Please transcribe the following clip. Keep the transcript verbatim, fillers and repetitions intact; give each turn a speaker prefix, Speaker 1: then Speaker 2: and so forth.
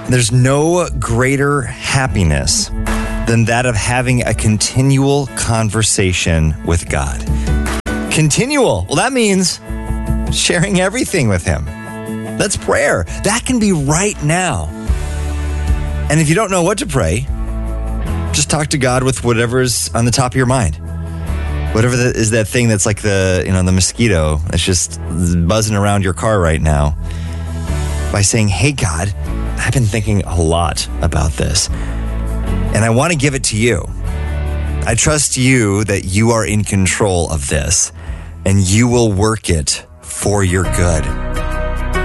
Speaker 1: There's no greater happiness than that of having a continual conversation with God. Continual. Well, that means sharing everything with him. That's prayer. That can be right now. And if you don't know what to pray, just talk to God with whatever's on the top of your mind. Whatever that is, that thing that's like the, you know, the mosquito that's just buzzing around your car right now. By saying, hey, God, I've been thinking a lot about this, and I want to give it to you. I trust you that you are in control of this, and you will work it for your good.